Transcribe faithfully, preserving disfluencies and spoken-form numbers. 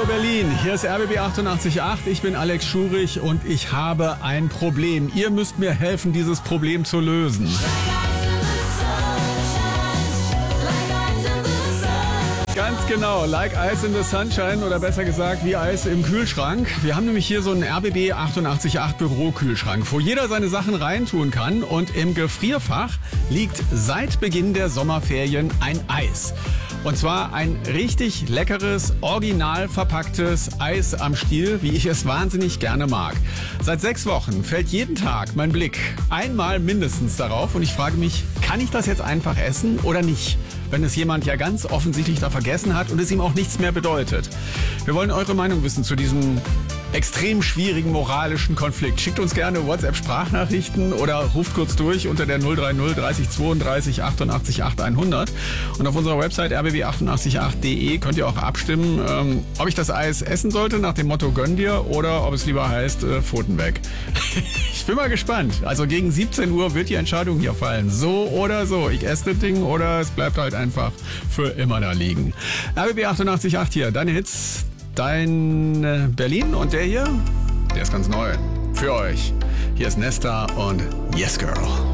Hallo Berlin, hier ist R B B achtundachtzig Komma acht, ich bin Alex Schurich und ich habe ein Problem. Ihr müsst mir helfen, dieses Problem zu lösen. Ganz genau, like ice in the sunshine oder besser gesagt wie Eis im Kühlschrank. Wir haben nämlich hier so einen R B B achtundachtzig Komma acht Bürokühlschrank, wo jeder seine Sachen reintun kann und im Gefrierfach liegt seit Beginn der Sommerferien ein Eis. Und zwar ein richtig leckeres, original verpacktes Eis am Stiel, wie ich es wahnsinnig gerne mag. Seit sechs Wochen fällt jeden Tag mein Blick einmal mindestens darauf und ich frage mich, kann ich das jetzt einfach essen oder nicht? Wenn es jemand ja ganz offensichtlich da vergessen hat und es ihm auch nichts mehr bedeutet. Wir wollen eure Meinung wissen zu diesem extrem schwierigen moralischen Konflikt. Schickt uns gerne WhatsApp-Sprachnachrichten oder ruft kurz durch unter der null drei null dreißig zweiunddreißig achtundachtzig acht hundert. Und auf unserer Website r b b achtundachtzig Komma acht punkt de könnt ihr auch abstimmen, ähm, ob ich das Eis essen sollte nach dem Motto Gönn dir oder ob es lieber heißt äh, Pfoten weg. Ich bin mal gespannt. Also gegen siebzehn Uhr wird die Entscheidung hier fallen. So oder so. Ich esse das Ding oder es bleibt halt einfach für immer da liegen. R B B achtundachtzig Komma acht hier, deine Hits. Dein Berlin und der hier, der ist ganz neu. Für euch. Hier ist Nesta und Yes Girl.